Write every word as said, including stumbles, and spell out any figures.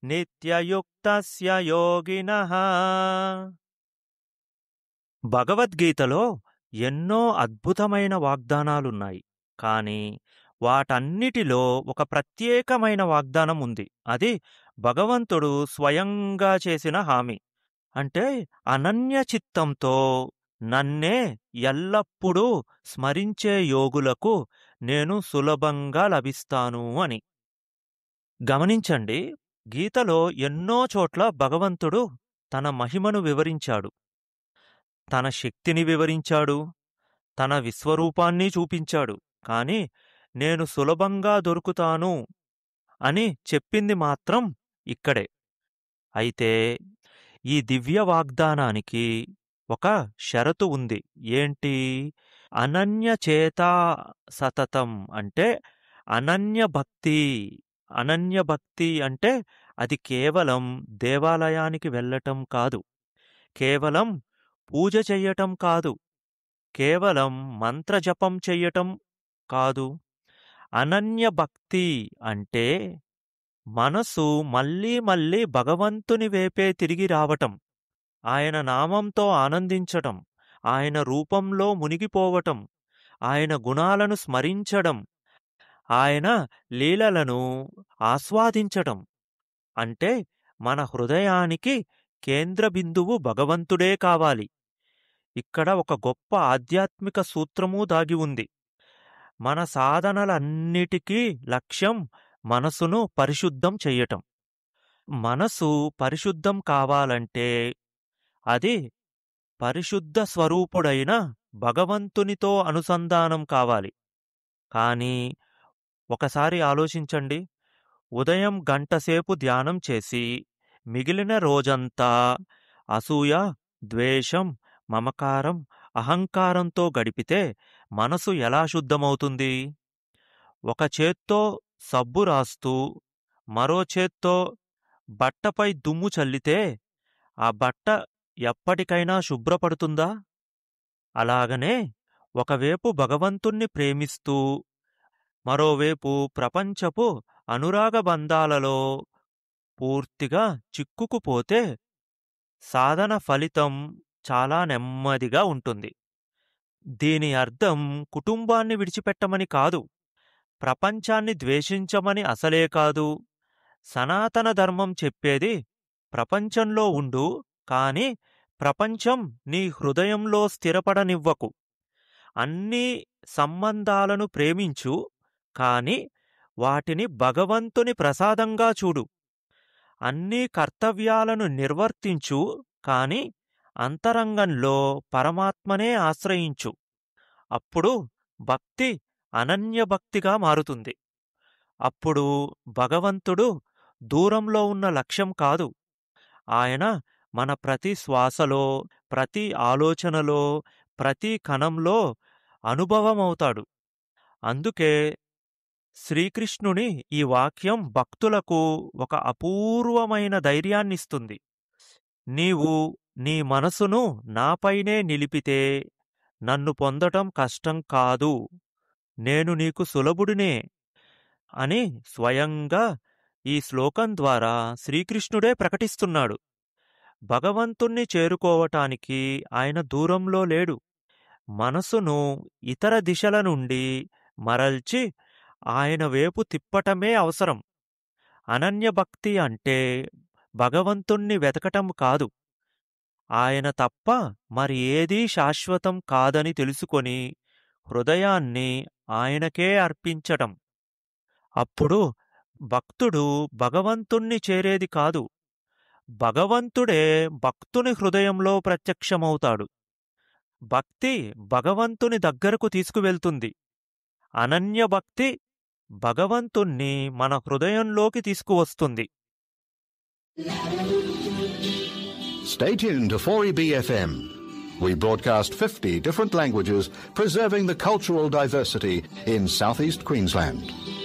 నిత్యయుక్తస్య యోగినః. భగవద్గీతలో ఎన్నో అద్భుతమైన వాగ్దానాలున్నాయి. కానీ వాటన్నిటిలో ఒక ప్రత్యేకమైన వాగ్దానం ఉంది. అది భగవంతుడు స్వయంగా చేసిన హామీ. అంటే అనన్య చిత్తంతో నన్నే ఎల్లప్పుడూ స్మరించే యోగులకు నేను సులభంగా లభిస్తాను అని. గమనించండి, గీతలో ఎన్నో చోట్ల భగవంతుడు తన మహిమను వివరించాడు, తన శక్తిని వివరించాడు, తన విశ్వరూపాన్ని చూపించాడు. కాని నేను సులభంగా దొరుకుతాను అని చెప్పింది మాత్రం ఇక్కడే. అయితే ఈ దివ్య వాగ్దానానికి ఒక షరతు ఉంది. ఏంటి? అనన్యచేతా సతతం అంటే అనన్య భక్తి. అనన్య భక్తి అంటే అది కేవలం దేవాలయానికి వెళ్ళటం కాదు, కేవలం పూజ చెయ్యటం కాదు, కేవలం మంత్రజపం చెయ్యటం కాదు. అనన్య భక్తి అంటే మనసు మళ్ళీ మళ్ళీ భగవంతుని వైపే తిరిగి రావటం, ఆయన నామంతో ఆనందించటం, ఆయన రూపంలో మునిగిపోవటం, ఆయన గుణాలను స్మరించడం, ఆయన లీలలను ఆస్వాదించటం. అంటే మన హృదయానికి కేంద్ర బిందువు భగవంతుడే కావాలి. ఇక్కడ ఒక గొప్ప ఆధ్యాత్మిక సూత్రమూ దాగి ఉంది. మన సాధనలన్నిటికీ లక్ష్యం మనసును పరిశుద్ధం చెయ్యటం. మనసు పరిశుద్ధం కావాలంటే అది పరిశుద్ధ స్వరూపుడైన భగవంతునితో అనుసంధానం కావాలి. కానీ ఒకసారి ఆలోచించండి, ఉదయం గంటసేపు ధ్యానం చేసి మిగిలిన రోజంతా అసూయ, ద్వేషం, మమకారం, అహంకారంతో గడిపితే మనసు ఎలా శుద్ధమవుతుంది? ఒక చేత్తో సబ్బు రాస్తూ మరో చేత్తో బట్టపై దుమ్ము చల్లితే ఆ బట్ట ఎప్పటికైనా శుభ్రపడుతుందా? అలాగనే ఒకవైపు భగవంతుణ్ణి ప్రేమిస్తూ మరోవైపు ప్రపంచపు అనురాగబంధాలలో పూర్తిగా చిక్కుకుపోతే సాధన ఫలితం చాలా నెమ్మదిగా ఉంటుంది. దీని అర్థం కుటుంబాన్ని విడిచిపెట్టమని కాదు, ప్రపంచాన్ని ద్వేషించమని అసలే కాదు. సనాతన ధర్మం చెప్పేది ప్రపంచంలో ఉండు, కాని ప్రపంచం నీ హృదయంలో స్థిరపడనివ్వకు. అన్ని సంబంధాలను ప్రేమించు, కాని వాటిని భగవంతుని ప్రసాదంగా చూడు. అన్ని కర్తవ్యాలను నిర్వర్తించు, కాని అంతరంగంలో పరమాత్మనే ఆశ్రయించు. అప్పుడు భక్తి అనన్యభక్తిగా మారుతుంది. అప్పుడు భగవంతుడు దూరంలో ఉన్న లక్ష్యం కాదు, ఆయన మన ప్రతి శ్వాసలో, ప్రతి ఆలోచనలో, ప్రతి కణంలో అనుభవమవుతాడు. అందుకే శ్రీకృష్ణుని ఈ వాక్యం భక్తులకు ఒక అపూర్వమైన ధైర్యాన్నిస్తుంది. నీవు నీ మనసును నాపైనే నిలిపితే నన్ను పొందటం కష్టం కాదు, నేను నీకు సులభుడినే అని స్వయంగా ఈ శ్లోకం ద్వారా శ్రీకృష్ణుడే ప్రకటిస్తున్నాడు. భగవంతుణ్ణి చేరుకోవటానికి ఆయన దూరంలో లేడు. మనసును ఇతర దిశల నుండి మరల్చి ఆయన వైపు తిప్పటమే అవసరం. అనన్యభక్తి అంటే భగవంతుణ్ణి వెతకటం కాదు, ఆయన తప్ప మరి ఏదీ శాశ్వతం కాదని తెలుసుకొని హృదయాన్ని ఆయనకే అర్పించటం. అప్పుడు భక్తుడు భగవంతుణ్ణి చేరేది కాదు, భగవంతుడే భక్తుని హృదయంలో ప్రత్యక్షమవుతాడు. భక్తి భగవంతుని దగ్గరకు తీసుకువెళ్తుంది. అనన్యభక్తి భగవంతుణ్ణి మన హృదయంలోకి తీసుకువస్తుంది. Stay tuned to four E B F M. We broadcast fifty different languages, preserving the cultural diversity in southeast Queensland.